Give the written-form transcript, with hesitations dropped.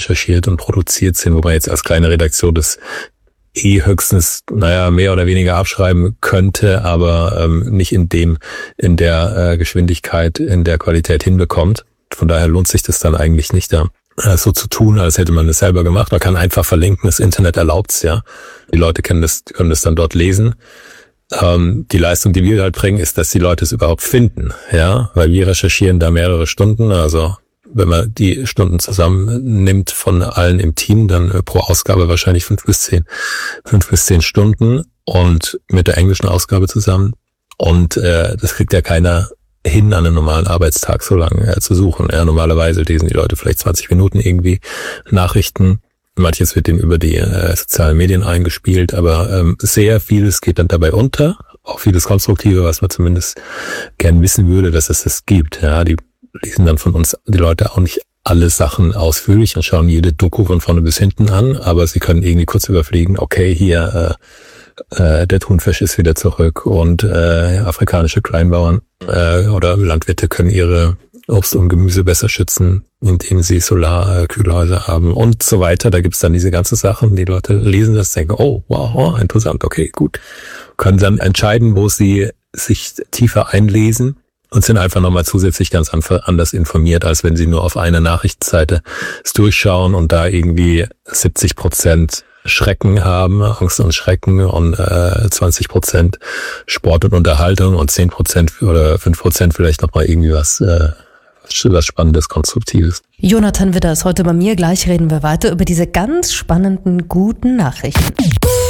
recherchiert und produziert sind, wo man jetzt als kleine Redaktion das höchstens, mehr oder weniger abschreiben könnte, aber nicht in der Geschwindigkeit, in der Qualität hinbekommt. Von daher lohnt sich das dann eigentlich nicht, da so zu tun, als hätte man es selber gemacht. Man kann einfach verlinken, das Internet erlaubt's, ja. Die Leute können das dann dort lesen. Die Leistung, die wir halt bringen, ist, dass die Leute es überhaupt finden, ja, weil wir recherchieren da mehrere Stunden, also wenn man die Stunden zusammennimmt von allen im Team, dann pro Ausgabe wahrscheinlich 5 bis 10 Stunden und mit der englischen Ausgabe zusammen. Und das kriegt ja keiner hin, an einem normalen Arbeitstag so lange zu suchen. Ja, normalerweise lesen die Leute vielleicht 20 Minuten irgendwie Nachrichten. Manches wird denen über die sozialen Medien eingespielt, aber sehr vieles geht dann dabei unter. Auch vieles Konstruktive, was man zumindest gern wissen würde, dass es das gibt. Ja, die lesen dann von uns, die Leute, auch nicht alle Sachen ausführlich und schauen jede Doku von vorne bis hinten an, aber sie können irgendwie kurz überfliegen, okay, hier der Thunfisch ist wieder zurück und afrikanische Kleinbauern oder Landwirte können ihre Obst und Gemüse besser schützen, indem sie Solarkühlhäuser haben und so weiter. Da gibt's dann diese ganzen Sachen. Die Leute lesen das, denken, oh, wow, interessant, okay, gut. Können dann entscheiden, wo sie sich tiefer einlesen und sind einfach nochmal zusätzlich ganz anders informiert, als wenn sie nur auf einer Nachrichtenseite es durchschauen und da irgendwie 70% Schrecken haben, Angst und Schrecken und 20% Sport und Unterhaltung und 10% oder 5% vielleicht nochmal irgendwie was Spannendes, Konstruktives. Jonathan Widder ist heute bei mir. Gleich reden wir weiter über diese ganz spannenden, guten Nachrichten.